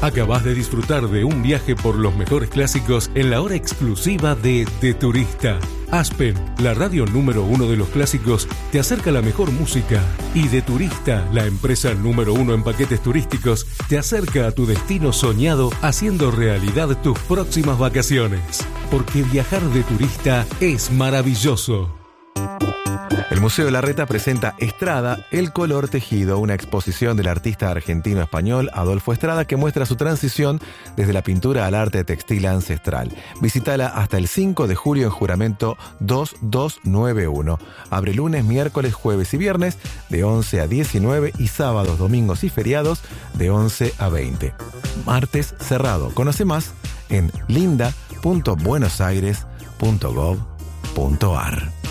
Acabás de disfrutar de un viaje por los mejores clásicos en la hora exclusiva de Turista. Aspen, la radio número 1 de los clásicos, te acerca la mejor música. Y De Turista, la empresa número 1 en paquetes turísticos, te acerca a tu destino soñado, haciendo realidad tus próximas vacaciones. Porque viajar de turista es maravilloso. El Museo Larreta presenta Estrada, el color tejido, una exposición del artista argentino-español Adolfo Estrada que muestra su transición desde la pintura al arte textil ancestral. Visítala hasta el 5 de julio en Juramento 2291. Abre lunes, miércoles, jueves y viernes de 11 a 19 y sábados, domingos y feriados de 11 a 20. Martes cerrado. Conoce más en linda.buenosaires.gov.ar.